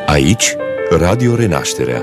Aici, Radio Renașterea.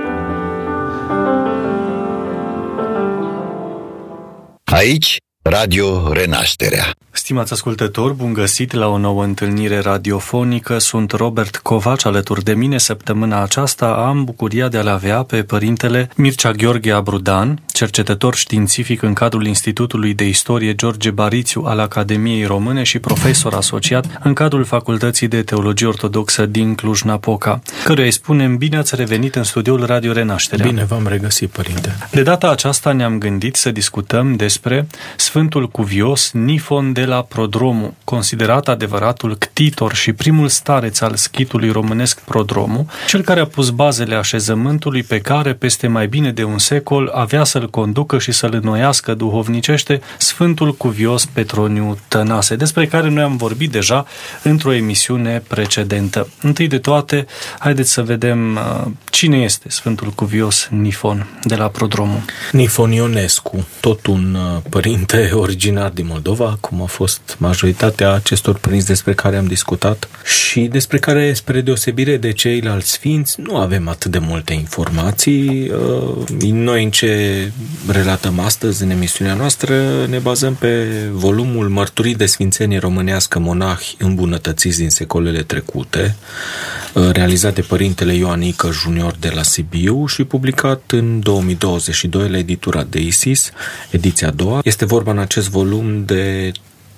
Aici, Radio Renașterea. Stimați ascultători, bun găsit la o nouă întâlnire radiofonică. Sunt Robert Covaci, alături de mine. Săptămâna aceasta am bucuria de a-l avea pe părintele Mircea Gheorghe Abrudan, cercetător științific în cadrul Institutului de Istorie George Barițiu al Academiei Române și profesor asociat în cadrul Facultății de Teologie Ortodoxă din Cluj-Napoca, căruia îi spunem bine ați revenit în studioul Radio Renașterea. Bine v-am regăsit, părinte. De data aceasta ne-am gândit să discutăm despre Sfântul Cuvios Nifon de la Prodromu, considerat adevăratul ctitor și primul stareț al schitului românesc Prodromu, cel care a pus bazele așezământului pe care, peste mai bine de un secol, avea să-l conducă și să-l înnoiască duhovnicește Sfântul Cuvios Petroniu Tănase, despre care noi am vorbit deja într-o emisiune precedentă. Întâi de toate, haideți să vedem cine este Sfântul Cuvios Nifon de la Prodromu. Nifon Ionescu, tot un părinte originar din Moldova, cum a fost majoritatea acestor părinți despre care am discutat și despre care, spre deosebire de ceilalți sfinți, nu avem atât de multe informații. Noi, în ce relatăm astăzi în emisiunea noastră, ne bazăm pe volumul Mărturii de Sfințenie Românească Monahi îmbunătățiți din secolele trecute, realizat de părintele Ioan Ică Junior de la Sibiu și publicat în 2022 la editura de Isis, ediția a doua. Este vorba în acest volum de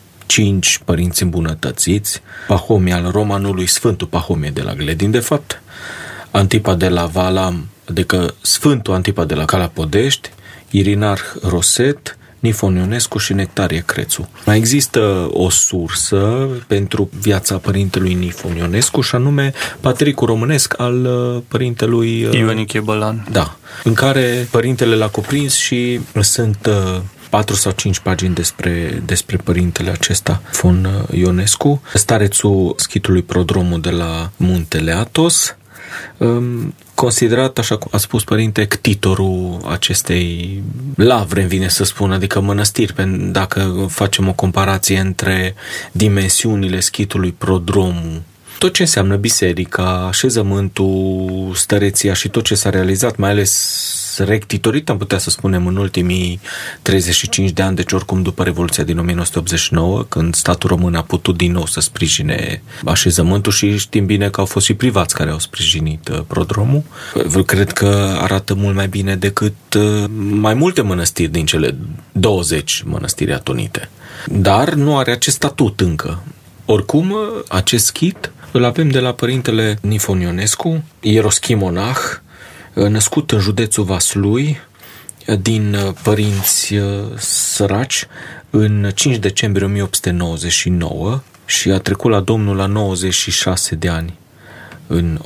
5 părinți îmbunătățiți: Pahomie al romanului, Sfântul Pahomie de la Gledin, de fapt, Antipa de la Valam, adică Sfântul Antipa de la Calapodești, Irinarh Roset, Nifon Ionescu și Nectarie Crețu. Mai există o sursă pentru viața părintelui Nifon Ionescu, și anume Patricul românesc al părintelui Ioniche Bălan. Da, în care părintele l-a cuprins și sunt 4 sau 5 pagini despre părintele acesta, Nifon Ionescu, starețul schitului Prodromu de la Muntele Athos, considerat, așa cum a spus părinte, ctitorul acestei lavre, îmi vine să spun, adică mănăstiri, dacă facem o comparație între dimensiunile schitului Prodromu, tot ce înseamnă biserica, așezământul, stăreția și tot ce s-a realizat, mai ales rectitorit, am putea să spunem, în ultimii 35 de ani, deci oricum după Revoluția din 1989, când statul român a putut din nou să sprijine așezământul, și știm bine că au fost și privați care au sprijinit Prodromul. Cred că arată mult mai bine decât mai multe mănăstiri din cele 20 mănăstiri atonite. Dar nu are acest statut încă. Oricum, acest schit îl avem de la părintele Nifon Ionescu, ieroschimonah, născut în județul Vaslui, din părinți săraci, în 5 decembrie 1899 și a trecut la Domnul la 96 de ani, în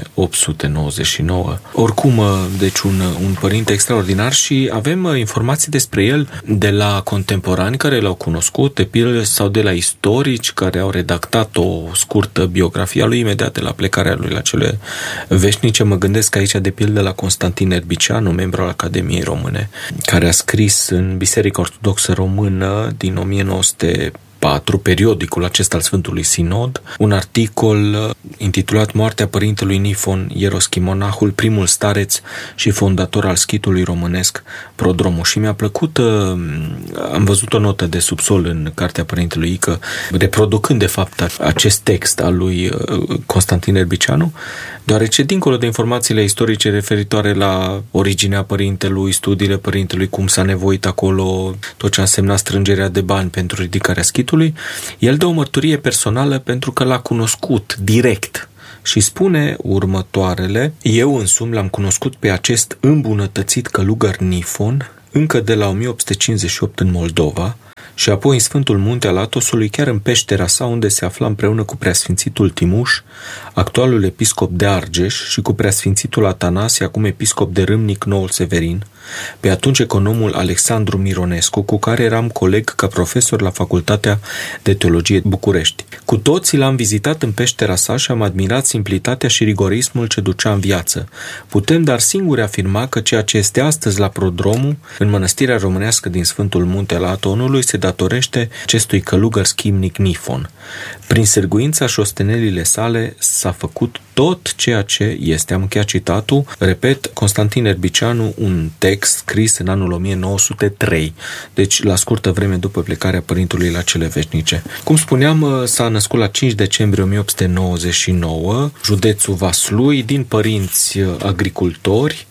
1899. Oricum, deci un părinte extraordinar, și avem informații despre el de la contemporani care l-au cunoscut, de pildă, sau de la istorici care au redactat o scurtă biografie a lui imediat de la plecarea lui la cele veșnice. Mă gândesc aici, de pildă, la Constantin Erbicianu, membru al Academiei Române, care a scris în Biserica Ortodoxă Română din 1904, periodicul acesta al Sfântului Sinod, un articol intitulat Moartea părintelui Nifon Ieroschimonahul, primul stareț și fondator al schitului românesc Prodromu. Și mi-a plăcut, am văzut o notă de subsol în cartea părintelui Ică, reproducând de fapt acest text al lui Constantin Erbicianu, deoarece, dincolo de informațiile istorice referitoare la originea părintelui, studiile părintelui, cum s-a nevoit acolo, tot ce a însemnat strângerea de bani pentru ridicarea schitului, el dă o mărturie personală pentru că l-a cunoscut direct și spune următoarele: eu însumi l-am cunoscut pe acest îmbunătățit călugăr Nifon încă de la 1858 în Moldova și apoi în Sfântul Munte al Athosului, chiar în peștera sa, unde se afla împreună cu preasfințitul Timuș, actualul episcop de Argeș, și cu preasfințitul Atanasie, acum episcop de Râmnic Noul Severin, pe atunci economul Alexandru Mironescu, cu care eram coleg ca profesor la Facultatea de Teologie București. Cu toții l-am vizitat în peștera sa și am admirat simplitatea și rigorismul ce ducea în viață. Putem dar singuri afirma că ceea ce este astăzi la Prodromu, în mănăstirea românească din Sfântul Munte al Atonului, se datorește acestui călugăr schimnic Nifon. Prin sârguința și ostenelile sale s-a făcut tot ceea ce este. Am încheiat citatul. Repet, Constantin Erbicianu, un text scris în anul 1903, deci la scurtă vreme după plecarea părintului la cele veșnice. Cum spuneam, s-a născut la 5 decembrie 1899, județul Vaslui, din părinți agricultori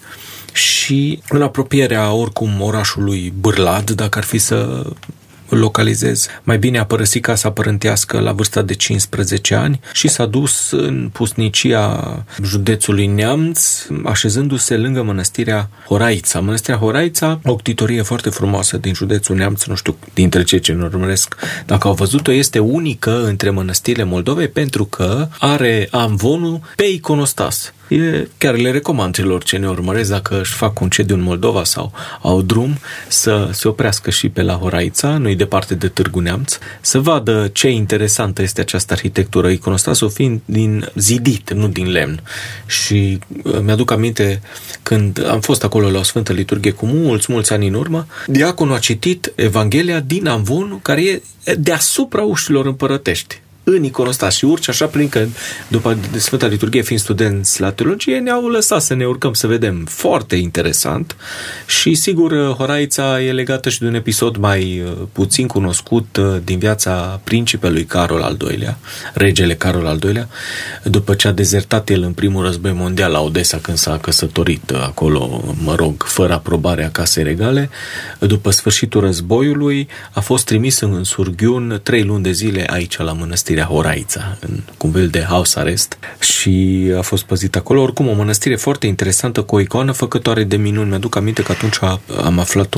și în apropierea oricum orașului Bârlad, dacă ar fi să localizez. Mai bine a părăsit casa părântească la vârsta de 15 ani și s-a dus în pusnicia județului Neamț, așezându-se lângă mănăstirea Horaița. Mănăstirea Horaița, o ctitorie foarte frumoasă din județul Neamț, nu știu dintre cei ce ne urmăresc dacă au văzut-o, este unică între mănăstirile Moldovei pentru că are amvonul pe iconostas. Chiar le recomand celor ce ne urmăresc, dacă își fac concediu în Moldova sau au drum, să se oprească și pe la Horaița, nu-i departe de Târgu Neamț, să vadă ce interesantă este această arhitectură, iconostasul fiind din zidit, nu din lemn. Și mi-aduc aminte când am fost acolo la o Sfântă Liturghie cu mulți ani în urmă, diaconul a citit Evanghelia din amvonul care e deasupra ușilor împărătești, în iconostas, și urci așa prin că după Sfânta Liturghie, fiind studenți la teologie, ne-au lăsat să ne urcăm să vedem. Foarte interesant și sigur Horaița e legată și de un episod mai puțin cunoscut din viața principelui Carol al II-lea, regele Carol al II-lea, după ce a dezertat el în primul război mondial la Odessa când s-a căsătorit acolo, fără aprobarea casei regale. După sfârșitul războiului a fost trimis în surghiun 3 luni de zile aici la mănăstirea Horaița, cu un fel de house arrest, și a fost păzit acolo. Oricum, o mănăstire foarte interesantă, cu o icoană făcătoare de minuni. Mi-aduc aminte că atunci am aflat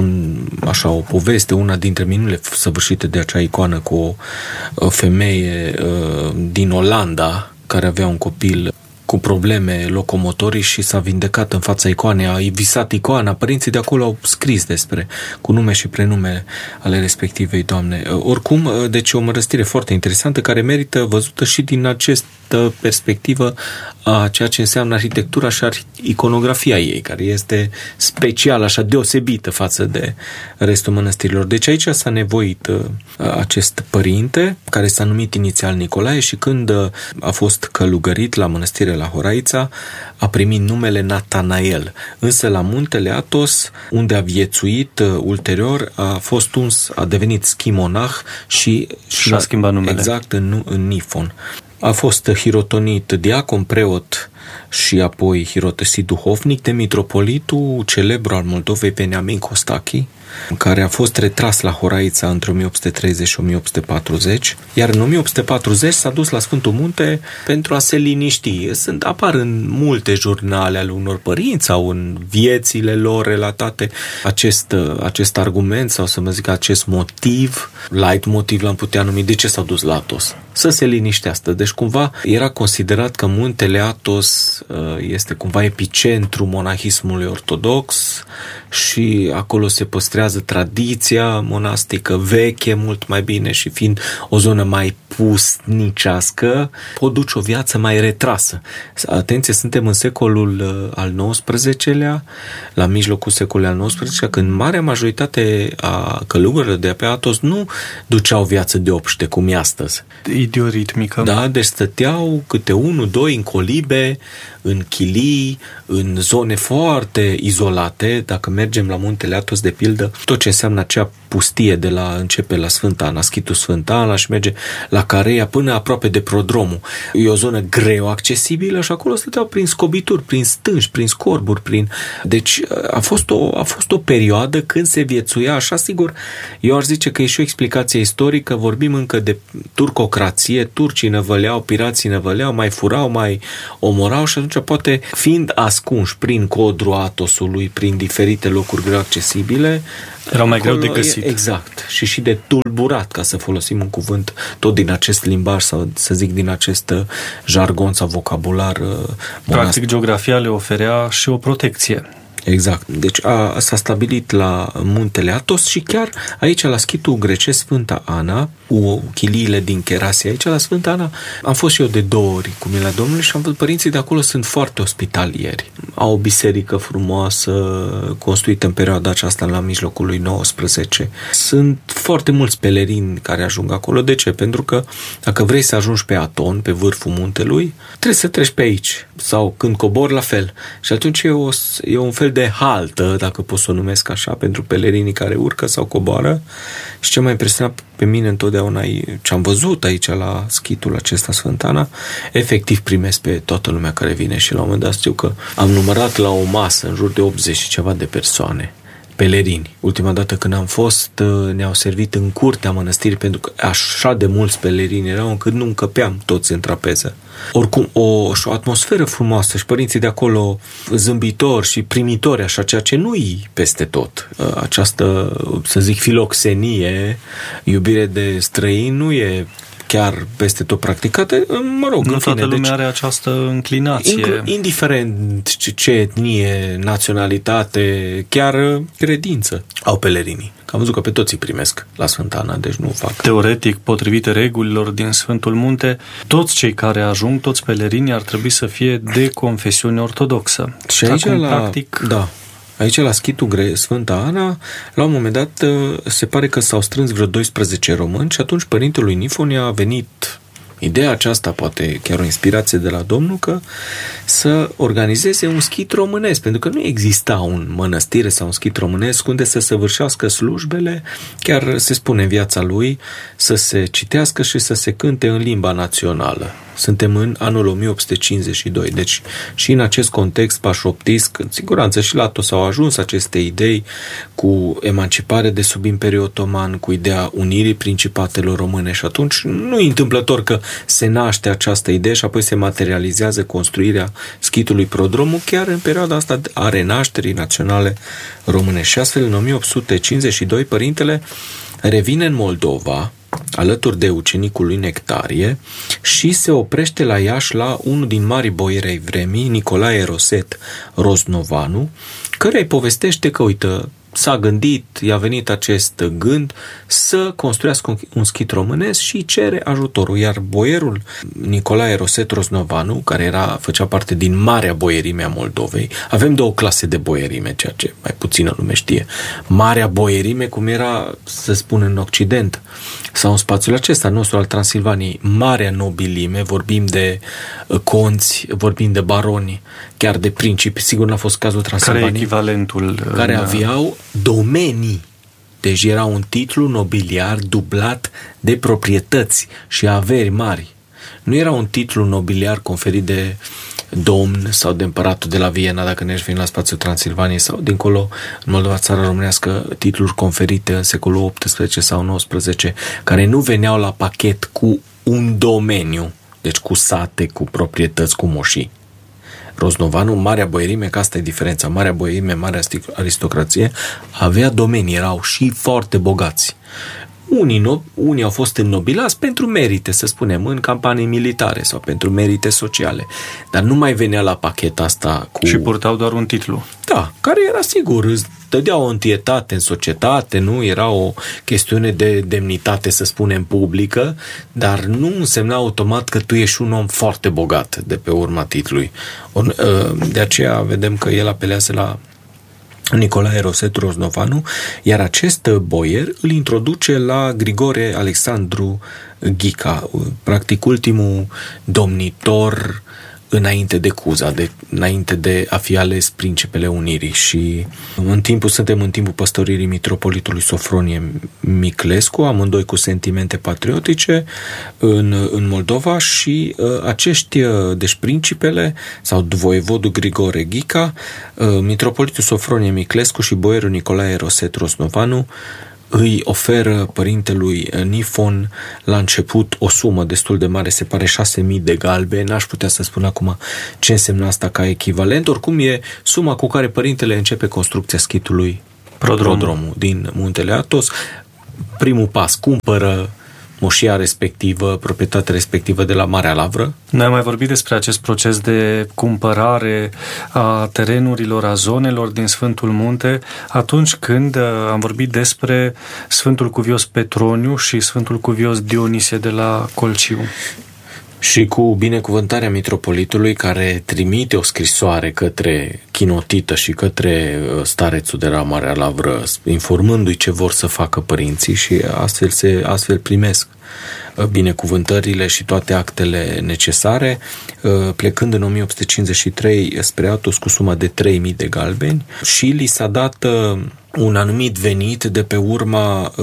o poveste, una dintre minunile săvârșite de acea icoană cu o femeie din Olanda care avea un copil cu probleme locomotorii și s-a vindecat în fața icoanei, a visat icoana, părinții de acolo au scris despre, cu nume și prenume ale respectivei doamne. Oricum, deci o mănăstire foarte interesantă care merită văzută și din această perspectivă a ceea ce înseamnă arhitectura și iconografia ei, care este specială, așa deosebită față de restul mănăstirilor. Deci aici s-a nevoit acest părinte, care s-a numit inițial Nicolae, și când a fost călugărit la mănăstire la Horaița, a primit numele Natanael. Însă la muntele Athos, unde a viețuit ulterior, a devenit schimonah și a schimbat numele. Exact, în Nifon. A fost hirotonit diacon, preot și apoi hirotosit duhovnic de mitropolitul celebru al Moldovei, Veniamin Costachi, care a fost retras la Horaița între 1830 și 1840, iar în 1840 s-a dus la Sfântul Munte pentru a se liniști. Apar în multe jurnale ale unor părinți sau în viețile lor relatate acest argument, sau să mă zic acest motiv, light motiv l-am putea numi, de ce s-a dus la Athos? Să se liniștească. Deci cumva era considerat că muntele Athos este cumva epicentru monahismului ortodox și acolo se păstrează tradiția monastică veche mult mai bine și fiind o zonă mai pusnicească, pot duce o viață mai retrasă. Atenție, suntem în secolul al XIX-lea, la mijlocul secolului al XIX-lea, când marea majoritate a călugărilor de pe Athos nu duceau viață de obște, cum e astăzi. Idioritmică. Da, deci stăteau câte 1-2 în colibe, în chilii, în zone foarte izolate. Dacă mergem la muntele Athos, de pildă, tot ce înseamnă acea pustie de la începe la Sfânta Ana, Schitul Sfânta Ana, și merge la Careia până aproape de prodromul. E o zonă greu accesibilă și acolo stăteau prin scobituri, prin stânci, prin scorburi, Deci a fost o perioadă când se viețuia așa, sigur. Eu aș zice că e și o explicație istorică, vorbim încă de turcocrație, turcii năvăleau, pirații năvăleau, mai furau, mai omorau și atunci poate fiind ascunși prin codrul Athosului, prin diferite locuri greu accesibile, erau mai greu de găsit. Exact. Și de tulburat, ca să folosim un cuvânt tot din acest limbaj sau să zic din acest jargon sau vocabular monastic. Practic, geografia le oferea și o protecție. Exact. Deci s-a stabilit la muntele Athos și chiar aici, la schitul grecesc Sfânta Ana, cu chiliile din Cherasie, aici la Sfânta Ana, am fost și eu de 2 ori cu mila Domnului și am văzut părinții de acolo sunt foarte ospitalieri. Au o biserică frumoasă, construită în perioada aceasta la mijlocul lui 19. Sunt foarte mulți pelerini care ajung acolo. De ce? Pentru că dacă vrei să ajungi pe Aton, pe vârful muntelui, trebuie să treci pe aici. Sau când cobori, la fel. Și atunci e un fel de haltă, dacă pot să o numesc așa, pentru pelerinii care urcă sau coboară. Și ce m-a impresionat pe mine întotdeauna, ce am văzut aici la schitul acesta Sfânta Ana, efectiv primesc pe toată lumea care vine și la un moment dat știu că am numărat la o masă în jur de 80 și ceva de persoane, pelerini. Ultima dată când am fost, ne-au servit în curtea mănăstirii, pentru că așa de mulți pelerini erau încât nu încăpeam toți în trapeză. Oricum, o atmosferă frumoasă și părinții de acolo zâmbitori și primitori, așa, ceea ce nu-i peste tot. Această, să zic, filoxenie, iubire de străini, nu e chiar peste tot practicate, mă rog, nu în fine, toată lumea are această înclinație. Indiferent ce etnie, naționalitate, chiar credință au pelerinii. Am văzut că pe toți îi primesc la Sfânta Ana, deci nu fac. Teoretic, potrivit regulilor din Sfântul Munte, toți cei care ajung, toți pelerinii, ar trebui să fie de confesiune ortodoxă. Și aici, practic... Da. Aici, la schitul Sfânta Ana, la un moment dat, se pare că s-au strâns vreo 12 români și atunci părintelui Nifon a venit ideea aceasta, poate chiar o inspirație de la Domnul, că să organizeze un schit românesc, pentru că nu exista un mănăstire sau un schit românesc unde să săvârșească slujbele, chiar se spune în viața lui, să se citească și să se cânte în limba națională. Suntem în anul 1852, deci și în acest context pașoptist, în siguranță și la Athos au ajuns aceste idei cu emancipare de sub Imperiul Otoman, cu ideea unirii principatelor române și atunci nu e întâmplător că se naște această idee și apoi se materializează construirea schitului Prodromul chiar în perioada asta a renașterii naționale române. Și astfel, în 1852, părintele revine în Moldova, alături de ucenicul lui Nectarie, și se oprește la Iași la unul din marii boieri ai vremii, Nicolae Roset Roznovanu, căreia îi povestește că, uite, s-a gândit, i-a venit acest gând să construiască un schit românesc și cere ajutorul. Iar boierul Nicolae Roset Roznovanu, care făcea parte din marea boierime a Moldovei, avem 2 clase de boierime, ceea ce mai puțină lume știe. Marea boierime, cum era, să spun, în Occident, sau în spațiul acesta nostru al Transilvaniei, marea nobilime, vorbim de conți, vorbim de baroni, chiar de principi, sigur n-a fost cazul Transilvaniei. Care e echivalentul? Care aveau domenii. Deci era un titlu nobiliar dublat de proprietăți și averi mari. Nu era un titlu nobiliar conferit de domn sau de împăratul de la Viena, dacă ne veni la spațiul Transilvaniei, sau dincolo, în Moldova, țara românească, titluri conferite în secolul XVIII sau XIX, care nu veneau la pachet cu un domeniu, deci cu sate, cu proprietăți, cu moșii. Roznovanu, marea boierime, că asta e diferența, marea boierime, marea aristocrație, avea domenii, erau și foarte bogați. Unii au fost înnobilați pentru merite, să spunem, în campanii militare sau pentru merite sociale, dar nu mai venea la pachet asta cu... Și purtau doar un titlu. Da, care era sigur, îți dădea o întietate în societate, nu era o chestiune de demnitate, să spunem, publică, dar nu însemna automat că tu ești un om foarte bogat de pe urma titlului. De aceea vedem că el apelează la Nicolae Roset Roznovanu, iar acest boier îl introduce la Grigore Alexandru Ghica, practic ultimul domnitor înainte de Cuza, înainte de a fi ales principele Unirii. Și suntem în timpul păstoririi mitropolitului Sofronie Miclescu, amândoi cu sentimente patriotice în Moldova, și deci principele sau voievodul Grigore Ghica, mitropolitul Sofronie Miclescu și boierul Nicolae Roset Roznovanu îi oferă părintelui Nifon la început o sumă destul de mare, se pare 6.000 de galbe, n-aș putea să spun acum ce însemna asta ca echivalent, oricum e suma cu care părintele începe construcția schitului Prodromul din muntele Athos. Primul pas, cumpără moșia respectivă, proprietatea respectivă de la Marea Lavră. Noi am mai vorbit despre acest proces de cumpărare a terenurilor, a zonelor din Sfântul Munte, atunci când am vorbit despre Sfântul Cuvios Petroniu și Sfântul Cuvios Dionisie de la Colciu. Și cu binecuvântarea mitropolitului, care trimite o scrisoare către Chinotită și către starețul de la Marea Lavră, informându-i ce vor să facă părinții, și astfel primesc binecuvântările și toate actele necesare, plecând în 1853 spre Atos cu suma de 3.000 de galbeni, și li s-a dat un anumit venit de pe urma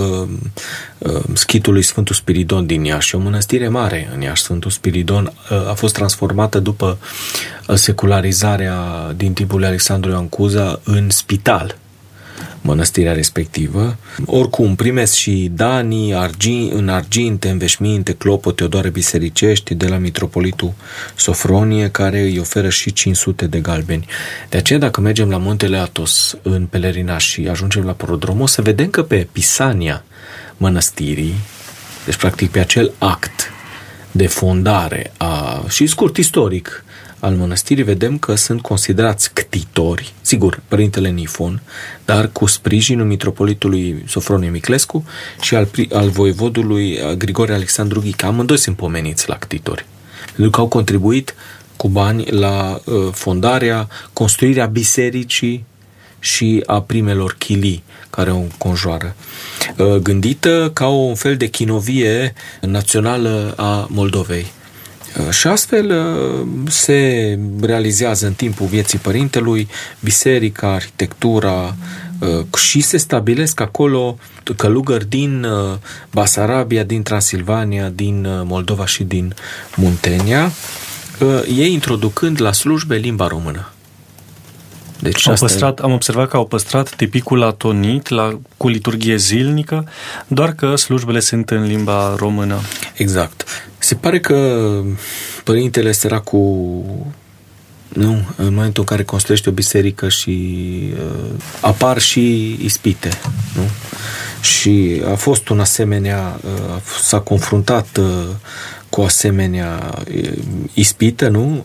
schitului Sfântul Spiridon din Iași. O mănăstire mare în Iași, Sfântul Spiridon, a fost transformată după secularizarea din timpul lui Alexandru Ioan Cuza în spital, mănăstirea respectivă. Oricum, primesc și danii în arginte, în veșminte, clopote, odoare bisericești de la mitropolitul Sofronie, care îi oferă și 500 de galbeni. De aceea, dacă mergem la Muntele Atos în pelerinaj și ajungem la Prodrom, o să vedem că pe pisania mănăstirii, deci practic pe acel act de fondare și scurt istoric al mănăstirii, vedem că sunt considerați ctitori, sigur, Părintele Nifon, dar cu sprijinul mitropolitului Sofronie Miclescu și al voievodului Grigore Alexandru Ghica. Amândoi sunt pomeniți la ctitori, pentru că au contribuit cu bani la fondarea, construirea bisericii și a primelor chilii care o înconjoară, gândită ca un fel de chinovie națională a Moldovei. Și astfel se realizează în timpul vieții părintelui biserica, arhitectura, și se stabilesc acolo călugări din Basarabia, din Transilvania, din Moldova și din Muntenia, ei introducând la slujbe limba română. Deci am observat că au păstrat tipicul atonit cu liturghie zilnică, doar că slujbele sunt în limba română. Exact. Se pare că părintele săracul, în momentul în care construiește o biserică și apar și ispite, nu? Și a fost un asemenea, s-a confruntat cu o asemenea ispită, nu?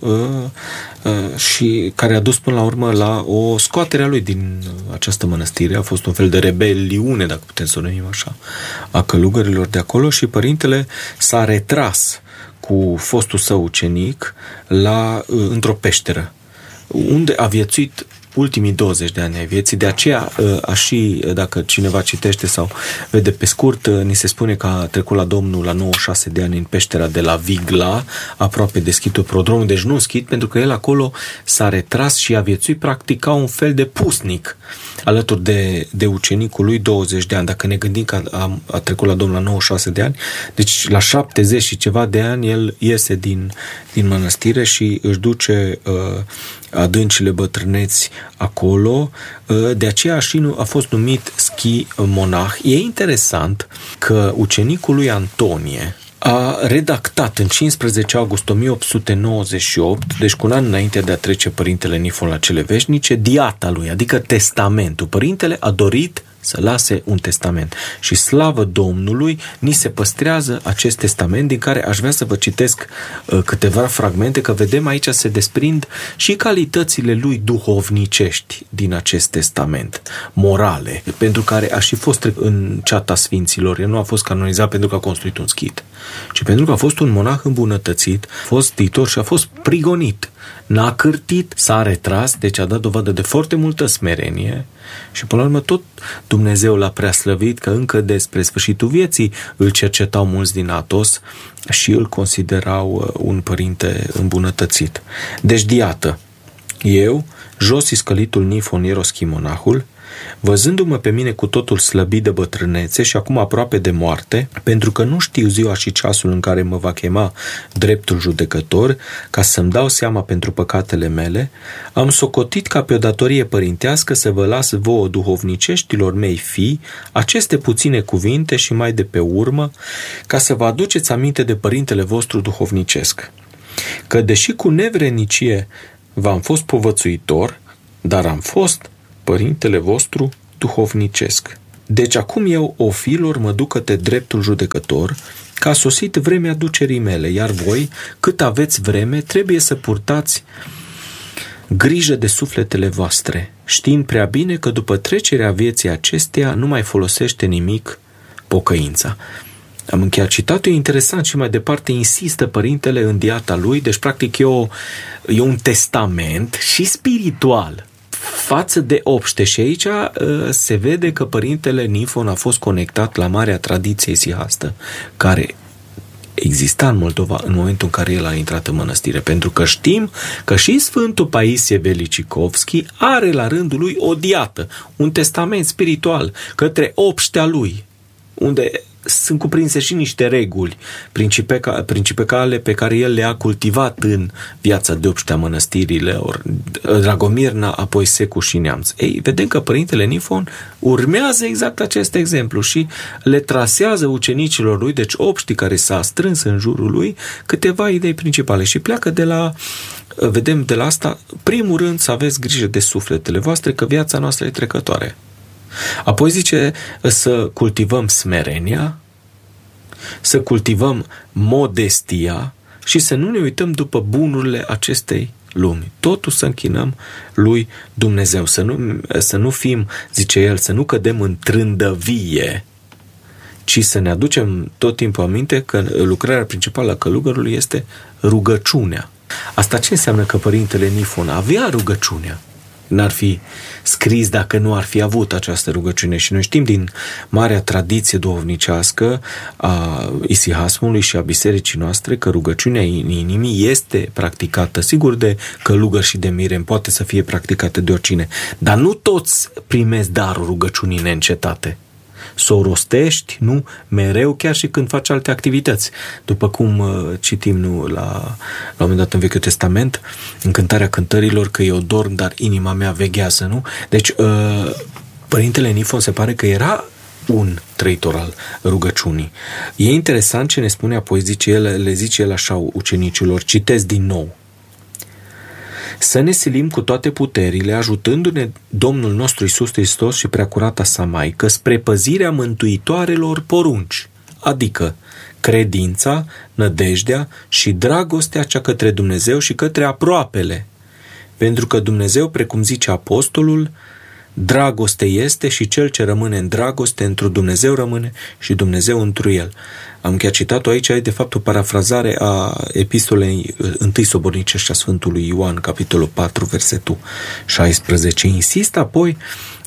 Și care a dus până la urmă la o scoatere a lui din această mănăstire. A fost un fel de rebeliune, dacă putem să o numim așa, a călugărilor de acolo, și părintele s-a retras cu fostul său ucenic într-o peșteră, unde a viețuit ultimii 20 de ani ai vieții. De aceea, dacă cineva citește sau vede pe scurt, ni se spune că a trecut la Domnul la 96 de ani în peștera de la Vigla, aproape de schitul Prodromul, deci nu schit, pentru că el acolo s-a retras și a viețuit practic ca un fel de pusnic alături de ucenicul lui 20 de ani. Dacă ne gândim că a trecut la Domnul la 96 de ani, deci la 70 și ceva de ani el iese din mănăstire și își duce adâncile bătrâneți acolo. De aceea și a fost numit schi-monah. E interesant că ucenicul lui Antonie a redactat în 15 august 1898, deci cu un an înainte de a trece Părintele Nifon la cele veșnice, diata lui, adică testamentul. Părintele a dorit să lase un testament și slavă Domnului, ni se păstrează acest testament, din care aș vrea să vă citesc câteva fragmente, că vedem aici se desprind și calitățile lui duhovnicești din acest testament, morale, pentru care a și fost în ceata sfinților. El nu a fost canonizat pentru că a construit un schit, ci pentru că a fost un monah îmbunătățit, a fost titor și a fost prigonit. N-a cârtit, s-a retras, deci a dat dovadă de foarte multă smerenie și până la urmă tot Dumnezeu l-a preaslăvit, că încă despre sfârșitul vieții îl cercetau mulți din Atos și îl considerau un părinte îmbunătățit. Deci, iată, eu, jos iscălitul Nifon Ieroschimonahul, văzându-mă pe mine cu totul slăbit de bătrânețe și acum aproape de moarte, pentru că nu știu ziua și ceasul în care mă va chema dreptul judecător, ca să-mi dau seama pentru păcatele mele, am socotit ca pe o datorie părintească să vă las vouă duhovniceștilor mei fii aceste puține cuvinte și mai de pe urmă, ca să vă aduceți aminte de părintele vostru duhovnicesc. Că deși cu nevrenicie v-am fost povățuitor, dar am fost părintele vostru duhovnicesc. Deci acum eu, o fiilor, mă duc către dreptul judecător, că a sosit vremea ducerii mele, iar voi, cât aveți vreme, trebuie să purtați grijă de sufletele voastre, știind prea bine că după trecerea vieții acesteia nu mai folosește nimic pocăința. Am încheiat citatul, e interesant și mai departe insistă părintele în diata lui, deci practic e un testament și spiritual față de obște și aici se vede că părintele Nifon a fost conectat la marea tradiție isihastă care exista în Moldova în momentul în care el a intrat în mănăstire, pentru că știm că și Sfântul Paisie Velicicovski are la rândul lui o diată, un testament spiritual către obștea lui, unde sunt cuprinse și niște reguli principale pe care el le-a cultivat în viața de obștea mănăstirilor, Dragomirna, apoi Secu și Neamț. Ei, vedem că părintele Nifon urmează exact acest exemplu și le trasează ucenicilor lui, deci obștii care s-a strâns în jurul lui, câteva idei principale și pleacă de la asta, primul rând să aveți grijă de sufletele voastre, că viața noastră e trecătoare. Apoi zice să cultivăm smerenia, să cultivăm modestia și să nu ne uităm după bunurile acestei lumi. Totul să închinăm lui Dumnezeu, să nu fim, zice el, să nu cădem în trândăvie, ci să ne aducem tot timpul aminte că lucrarea principală a călugărului este rugăciunea. Asta ce înseamnă? Că părintele Nifon avea rugăciunea. N-ar fi scris dacă nu ar fi avut această rugăciune și noi știm din marea tradiție duhovnicească a isihasmului și a bisericii noastre că rugăciunea inimii este practicată, sigur, de călugări și de mireni, poate să fie practicată de oricine, dar nu toți primesc darul rugăciunii neîncetate. Să o rostești, nu, mereu, chiar și când faci alte activități. După cum citim la un moment dat în Vechiul Testament, în Cântarea Cântărilor, că eu dorm, dar inima mea veghează, nu? Deci, părintele Nifon se pare că era un trăitor al rugăciunii. E interesant ce ne spune apoi, le zice el așa ucenicilor, citesc din nou. Să ne silim cu toate puterile, ajutându-ne Domnul nostru Iisus Hristos și Preacurata sa Maică spre păzirea mântuitoarelor porunci, adică credința, nădejdea și dragostea cea către Dumnezeu și către aproapele. Pentru că Dumnezeu, precum zice apostolul, dragoste este și cel ce rămâne în dragoste întru Dumnezeu rămâne și Dumnezeu întru el. Am chiar citat-o aici, e de fapt o parafrazare a epistolei 1 Sobornicești a Sfântului Ioan, capitolul 4, versetul 16. Insist apoi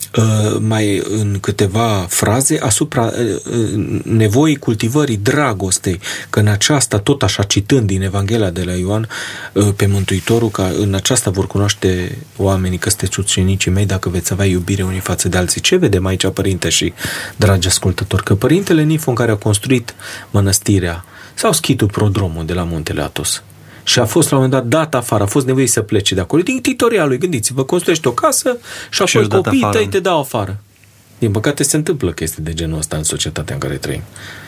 mai în câteva fraze asupra nevoii cultivării dragostei, că în aceasta, tot așa citând din Evanghelia de la Ioan pe Mântuitorul, că în aceasta vor cunoaște oamenii că sunteți ucenicii mei dacă veți avea iubire unii față de alții. Ce vedem aici, părinte și dragi ascultători? Că părintele Nifon, care a construit mănăstirea sau schitul Prodromul de la Muntele Athos și a fost la un moment dat afară, a fost nevoie să plece de acolo, din titoria lui, gândiți-vă, construiești o casă și apoi copiii tăi te dau afară. Din păcate se întâmplă chestii de genul ăsta în societatea în care trăim.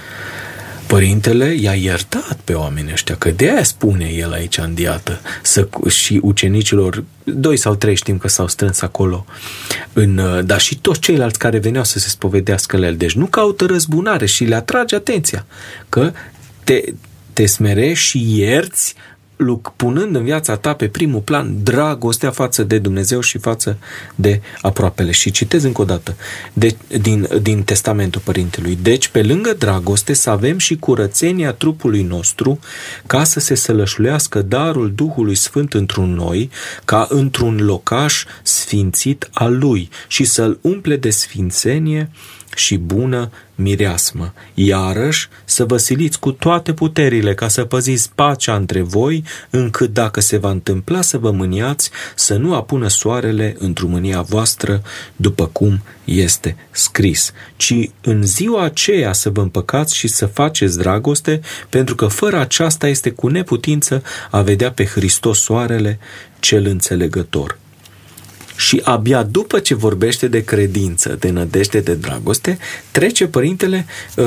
Părintele i-a iertat pe oamenii ăștia, că de aia spune el aici în diată, și ucenicilor, 2 sau 3 știm că s-au strâns acolo, dar și toți ceilalți care veneau să se spovedească la el. Deci nu caută răzbunare și le atrage atenția că te smerești și ierți, punând în viața ta pe primul plan dragostea față de Dumnezeu și față de aproapele. Și citez încă o dată din testamentul părintelui. Deci, pe lângă dragoste, să avem și curățenia trupului nostru, ca să se sălășluiască darul Duhului Sfânt într-un noi, ca într-un locaș sfințit al Lui, și să-L umple de sfințenie și bună mireasmă. Iarăși să vă siliți cu toate puterile ca să păziți pacea între voi, încât dacă se va întâmpla să vă mâniați, să nu apună soarele într-o mânia voastră, după cum este scris, ci în ziua aceea să vă împăcați și să faceți dragoste, pentru că fără aceasta este cu neputință a vedea pe Hristos soarele cel înțelegător. Și abia după ce vorbește de credință, de nădejde, de dragoste, trece părintele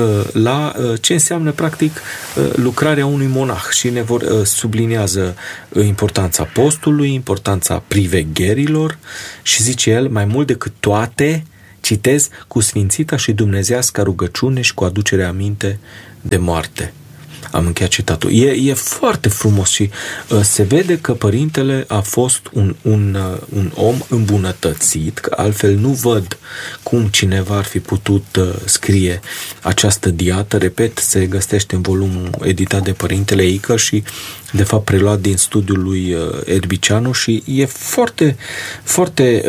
la ce înseamnă practic lucrarea unui monah și ne subliniază importanța postului, importanța privegherilor și zice el, mai mult decât toate, citez, cu sfințita și dumnezească rugăciune și cu aducerea aminte de moarte. Am încheiat citatul. E foarte frumos și se vede că părintele a fost un om îmbunătățit, că altfel nu văd cum cineva ar fi putut scrie această diată. Repet, se găsește în volumul editat de părintele Ică și de fapt preluat din studiul lui Erbicianu și e foarte, foarte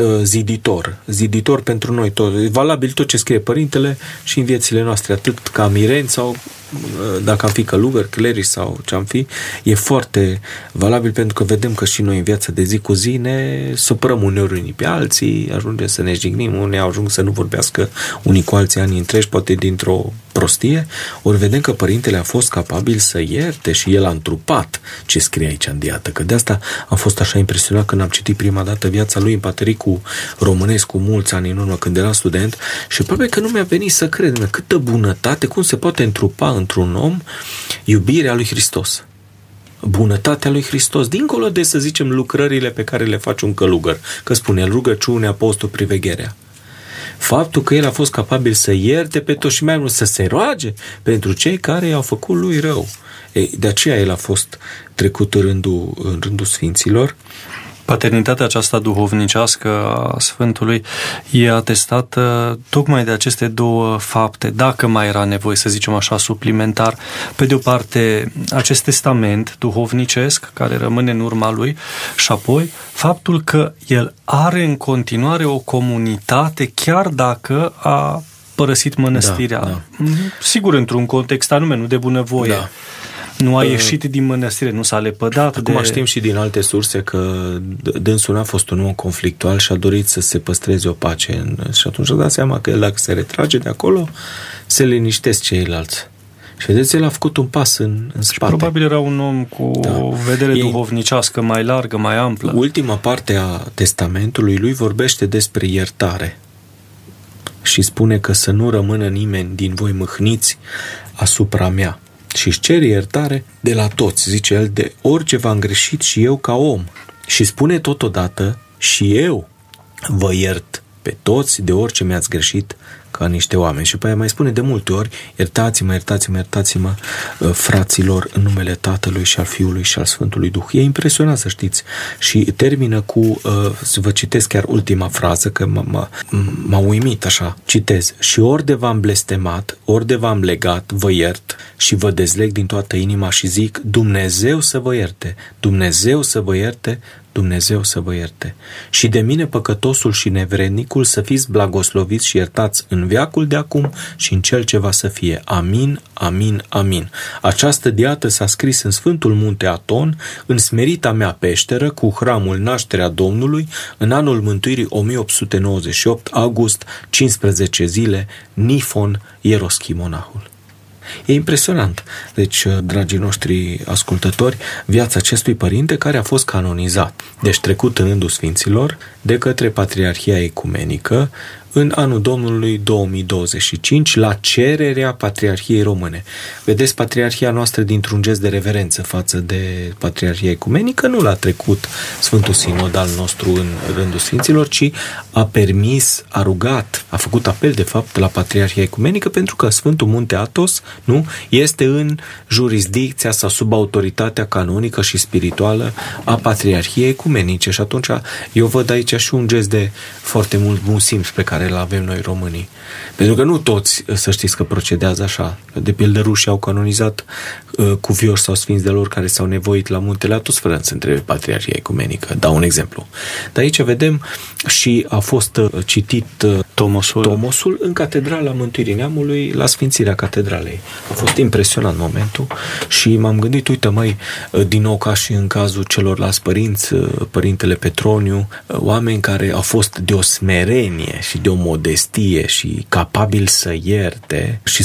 ziditor pentru noi toți. E valabil tot ce scrie părintele și în viețile noastre, atât ca mireni sau dacă am fi călugări, clerici sau ce am fi, e foarte valabil pentru că vedem că și noi în viața de zi cu zi ne supărăm uneori unii pe alții, ajungem să ne jignim, unii ajung să nu vorbească unii cu alții ani întregi, poate dintr-o prostie, ori vedem că părintele a fost capabil să ierte și el a întrupat ce scrie aici în diată, că de asta am fost așa impresionat când am citit prima dată viața lui în Patericul Românesc cu mulți ani în urmă când era student și probabil că nu mi-a venit să cred câtă bunătate, cum se poate întrupa într-un om iubirea lui Hristos. Bunătatea lui Hristos, dincolo de, să zicem, lucrările pe care le face un călugăr, că spune el rugăciune, apostol, privegherea. Faptul că el a fost capabil să ierte pe toți și mai mult să se roage pentru cei care i-au făcut lui rău. De aceea el a fost trecut în rândul sfinților. Paternitatea aceasta duhovnicească a Sfântului e atestată tocmai de aceste două fapte, dacă mai era nevoie, să zicem așa, suplimentar. Pe de o parte, acest testament duhovnicesc care rămâne în urma lui și apoi faptul că el are în continuare o comunitate chiar dacă a părăsit mănăstirea. Da. Sigur, într-un context anume, nu de bunăvoie. Da. Nu a ieșit din mănăstire, nu s-a lepădat. Acum știm și din alte surse că dânsul n-a fost un om conflictual și a dorit să se păstreze o pace. Și atunci a dat seama că el, dacă se retrage de acolo, se liniștesc ceilalți. Și vedeți, el a făcut un pas în spate. Și probabil era un om cu o vedere duhovnicească mai largă, mai amplă. Ultima parte a testamentului lui vorbește despre iertare. Și spune că să nu rămână nimeni din voi mâhniți asupra mea. Și își cere iertare de la toți, zice el, de orice v-am greșit și eu ca om. Și spune totodată, și eu vă iert pe toți de orice mi-ați greșit ca niște oameni. Și pe aia mai spune de multe ori, iertați-mă, fraților, în numele Tatălui și al Fiului și al Sfântului Duh. E impresionant, să știți. Și termină cu, să vă citesc chiar ultima frază, că m-a uimit așa, citez. Și ori de v-am blestemat, ori de v-am legat, vă iert și vă dezleg din toată inima și zic, Dumnezeu să vă ierte, Dumnezeu să vă ierte, Dumnezeu să vă ierte. Și de mine păcătosul și nevrednicul să fiți blagosloviți și iertați în veacul de acum și în cel ce va să fie. Amin, amin, amin. Această diată s-a scris în Sfântul Munte Aton, în smerita mea peșteră, cu hramul Nașterea Domnului, în anul mântuirii 1898, august, 15 zile, Nifon Ieroschimonahul. E impresionant. Deci, dragii noștri ascultători, viața acestui părinte care a fost canonizat, deci trecut în rândul sfinților, de către Patriarhia Ecumenică în anul Domnului 2025, la cererea Patriarhiei Române. Vedeți, Patriarhia noastră, dintr-un gest de reverență față de Patriarhia Ecumenică, nu l-a trecut Sfântul Sinod al nostru în rândul sfinților, ci a permis, a rugat, a făcut apel, de fapt, la Patriarhia Ecumenică, pentru că Sfântul Munte Athos, nu, este în jurisdicția sau sub autoritatea canonică și spirituală a Patriarhiei Ecumenice. Și atunci eu văd aici și un gest de foarte mult bun simț pe care îl avem noi românii. Pentru că nu toți, să știți că procedează așa. De pildă, rușii au canonizat cuvioși sau sfinți de lor care s-au nevoit la Muntele Athos fără să întrebe Patriarhia Ecumenică. Dau un exemplu. Dar aici vedem și a fost citit Tomosul în Catedrala Mântuirii Neamului, la Sfințirea Catedralei. A fost impresionant momentul și m-am gândit, uite măi, din nou ca și în cazul celorlalți părinți, Părintele Petroniu, oameni care au fost de o smerenie și de o modestie și capabili să ierte și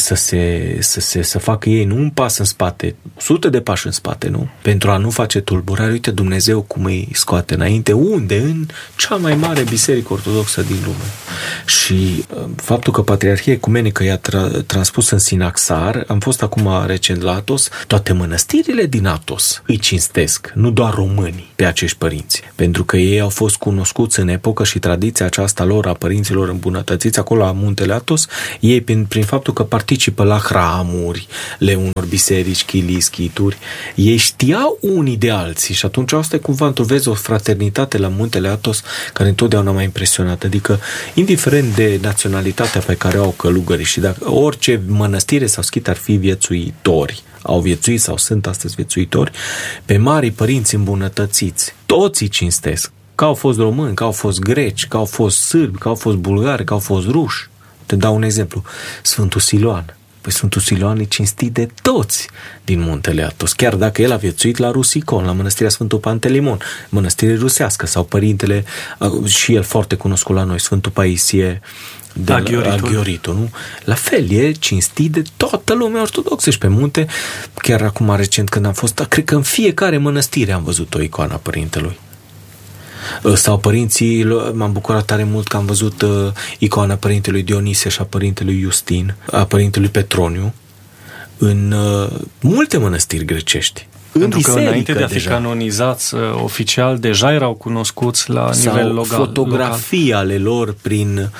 să facă ei nu un pas în spate, 100 de pași în spate, nu? Pentru a nu face tulburare. Uite Dumnezeu cum îi scoate înainte. Unde? În cea mai mare biserică ortodoxă din lume. Și faptul că Patriarhia Ecumenică i-a transpus în Sinaxar, am fost acum recent la Athos, toate mănăstirile din Athos îi cinstesc, nu doar românii, pe acești părinți. Pentru că ei au fost cunoscuți în epocă și tradiția aceasta lor a părinților ulterior îmbunătățiți acolo la Muntele Athos, ei prin faptul că participă la hramurile unor biserici, chilii, schituri, ei știau unii de alții și atunci asta e cumva, tu vezi o fraternitate la Muntele Athos care întotdeauna m-a impresionat, adică indiferent de naționalitatea pe care o au călugării și dacă orice mănăstire sau schit ar fi viețuitori, au viețuit sau sunt astăzi viețuitori, pe marii părinți îmbunătățiți, toți îi cinstesc, că au fost români, că au fost greci, că au fost sârbi, că au fost bulgari, că au fost ruși. Te dau un exemplu. Sfântul Siloan. Păi Sfântul Siloan e cinstit de toți din Muntele Athos, chiar dacă el a viețuit la Rusicon, la Mănăstirea Sfântul Pantelimon, mănăstire rusească, sau părintele, și el foarte cunoscut la noi, Sfântul Paisie de Aghioritul, nu? La fel, e cinstit de toată lumea ortodoxă și pe munte, chiar acum recent când am fost, cred că în fiecare mănăstire am văzut o icoană a părintelui. Sau părinții, m-am bucurat tare mult că am văzut icoana părintelui Dionisie și a părintelui Justin, a părintelui Petroniu, în multe mănăstiri grecești. Pentru că înainte de a fi canonizați oficial, deja erau cunoscuți la nivel local. Fotografii ale lor prin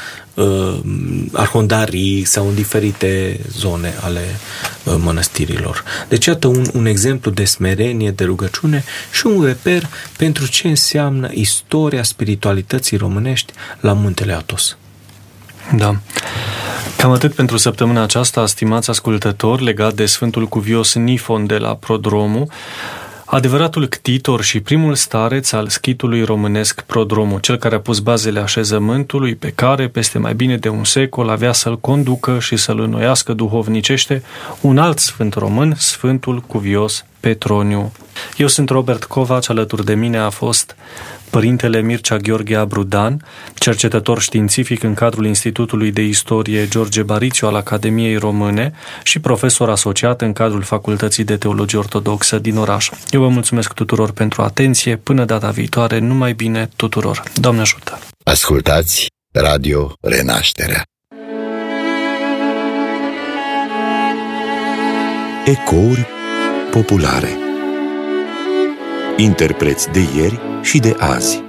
arhondarii sau în diferite zone ale mănăstirilor. Deci, iată un exemplu de smerenie, de rugăciune și un reper pentru ce înseamnă istoria spiritualității românești la Muntele Athos. Da. Cam atât pentru săptămâna aceasta, stimați ascultători, legat de Sfântul Cuvios Nifon de la Prodromu, adevăratul ctitor și primul stareț al schitului românesc Prodromu, cel care a pus bazele așezământului pe care, peste mai bine de un secol, avea să-l conducă și să-l înnoiască duhovnicește un alt sfânt român, Sfântul Cuvios Petroniu. Eu sunt Robert Covaci, alături de mine a fost Părintele Mircea Gheorghe Abrudan, cercetător științific în cadrul Institutului de Istorie George Barițiu al Academiei Române și profesor asociat în cadrul Facultății de Teologie Ortodoxă din oraș. Eu vă mulțumesc tuturor pentru atenție. Până data viitoare, numai bine tuturor. Doamne ajută! Ascultați Radio Renașterea. Ecouri populare. Interpreți de ieri și de azi.